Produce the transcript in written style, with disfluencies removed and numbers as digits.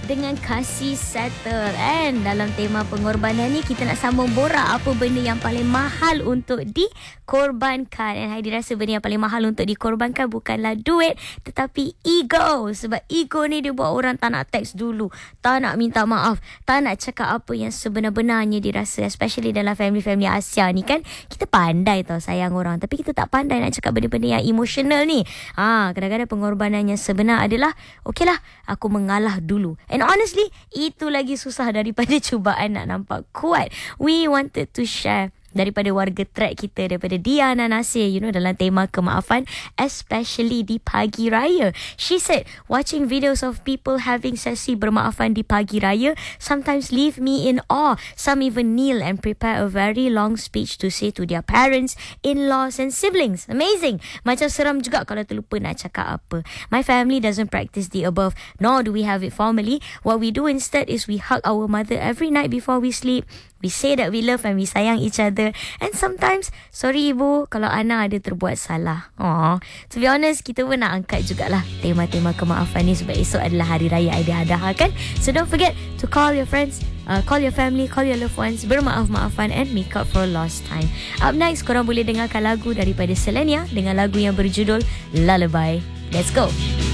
dengan kasih settle kan. Dalam tema pengorbanan ni kita nak sambung borak apa benda yang paling mahal untuk dikorbankan. Dan Heidi rasa benda yang paling mahal untuk dikorbankan bukanlah duit tetapi ego. Sebab ego ni dia buat orang tak nak teks dulu, tak nak minta maaf, tak nak cakap apa yang sebenar-benarnya dirasa. Especially dalam family-family Asia ni kan, kita pandai tau sayang orang tapi kita tak pandai nak cakap benda-benda yang emotional ni. Kadang-kadang pengorbanan yang sebenar adalah okeylah, aku mengalah dulu. And honestly, itu lagi susah daripada cubaan nak nampak kuat. We wanted to share daripada warga track kita, daripada Diana Nasir, dalam tema kemaafan, especially di pagi raya. She said, watching videos of people having sesi bermaafan di pagi raya sometimes leave me in awe. Some even kneel and prepare a very long speech to say to their parents, in-laws and siblings. Amazing. Macam seram juga kalau terlupa nak cakap apa. My family doesn't practice the above, nor do we have it formally. What we do instead is we hug our mother every night before we sleep. We say that we love and we sayang each other. And sometimes, sorry ibu kalau Ana ada terbuat salah. To be honest, kita pun nak angkat jugalah tema-tema kemaafan ni sebab esok adalah Hari Raya Aidiladha kan. So don't forget to call your friends, call your family, call your loved ones, bermaaf-maafan and make up for lost time. Up next, korang boleh dengarkan lagu daripada Selenia dengan lagu yang berjudul Lullaby. Let's go.